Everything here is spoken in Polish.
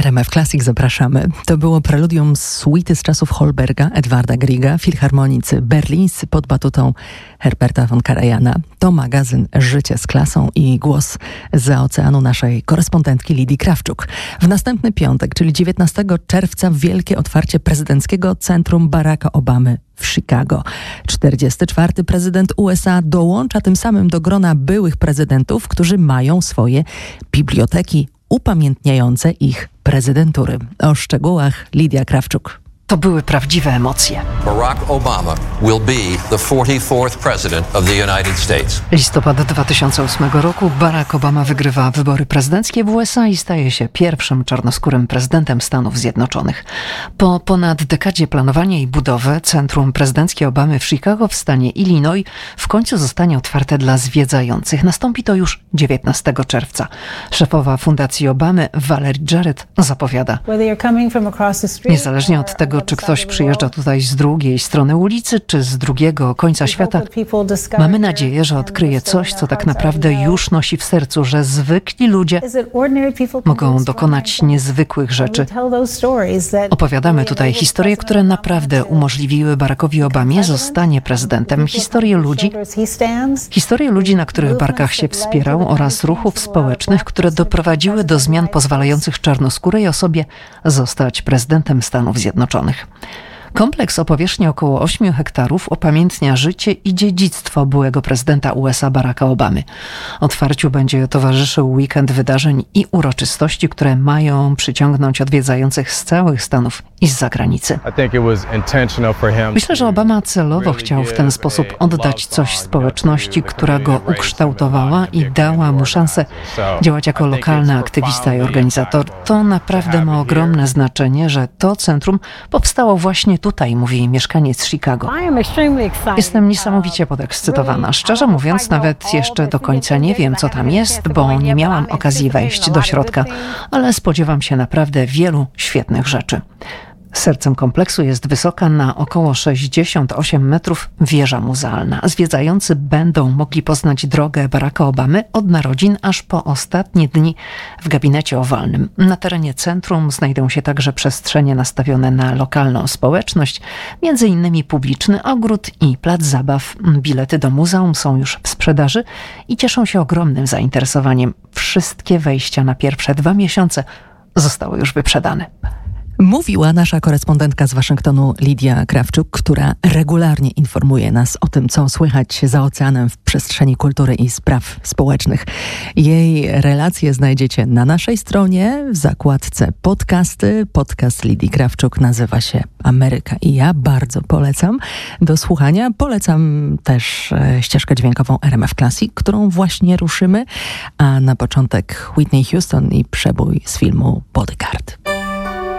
RMF Classic zapraszamy. To było preludium suity z czasów Holberga, Edwarda Grieга, filharmonicy berlińscy pod batutą Herberta von Karajana. To magazyn Życie z klasą i głos zza oceanu naszej korespondentki Lidii Krawczuk. W następny piątek, czyli 19 czerwca, wielkie otwarcie prezydenckiego centrum Baracka Obamy w Chicago. 44. prezydent USA dołącza tym samym do grona byłych prezydentów, którzy mają swoje biblioteki upamiętniające ich prezydentury. O szczegółach Lidia Krawczuk. To były prawdziwe emocje. Barack Obama will be the 44th president of the United States. Listopad 2008 roku Barack Obama wygrywa wybory prezydenckie w USA i staje się pierwszym czarnoskórym prezydentem Stanów Zjednoczonych. Po ponad dekadzie planowania i budowy Centrum Prezydenckie Obamy w Chicago w stanie Illinois w końcu zostanie otwarte dla zwiedzających. Nastąpi to już 19 czerwca. Szefowa Fundacji Obamy Valerie Jarrett zapowiada: niezależnie od tego, czy ktoś przyjeżdża tutaj z drugiej strony ulicy, czy z drugiego końca świata, mamy nadzieję, że odkryje coś, co tak naprawdę już nosi w sercu, że zwykli ludzie mogą dokonać niezwykłych rzeczy. Opowiadamy tutaj historie, które naprawdę umożliwiły Barackowi Obamie zostanie prezydentem. Historie ludzi, na których barkach się wspierał, oraz ruchów społecznych, które doprowadziły do zmian pozwalających czarnoskórej osobie zostać prezydentem Stanów Zjednoczonych. Kompleks o powierzchni około 8 hektarów upamiętnia życie i dziedzictwo byłego prezydenta USA Baracka Obamy. Otwarciu będzie towarzyszył weekend wydarzeń i uroczystości, które mają przyciągnąć odwiedzających z całych Stanów i z zagranicy. Myślę, że Obama celowo chciał w ten sposób oddać coś społeczności, która go ukształtowała i dała mu szansę działać jako lokalny aktywista i organizator. To naprawdę ma ogromne znaczenie, że to centrum powstało właśnie tutaj, mówi mieszkaniec Chicago. Jestem niesamowicie podekscytowana. Szczerze mówiąc, nawet jeszcze do końca nie wiem, co tam jest, bo nie miałam okazji wejść do środka, ale spodziewam się naprawdę wielu świetnych rzeczy. Sercem kompleksu jest wysoka na około 68 metrów wieża muzealna. Zwiedzający będą mogli poznać drogę Baracka Obamy od narodzin aż po ostatnie dni w gabinecie owalnym. Na terenie centrum znajdą się także przestrzenie nastawione na lokalną społeczność, między innymi publiczny ogród i plac zabaw. Bilety do muzeum są już w sprzedaży i cieszą się ogromnym zainteresowaniem. Wszystkie wejścia na pierwsze 2 miesiące zostały już wyprzedane. Mówiła nasza korespondentka z Waszyngtonu Lidia Krawczuk, która regularnie informuje nas o tym, co słychać za oceanem w przestrzeni kultury i spraw społecznych. Jej relacje znajdziecie na naszej stronie w zakładce podcasty. Podcast Lidii Krawczuk nazywa się Ameryka i ja bardzo polecam do słuchania. Polecam też ścieżkę dźwiękową RMF Classic, którą właśnie ruszymy, a na początek Whitney Houston i przebój z filmu Bodyguard.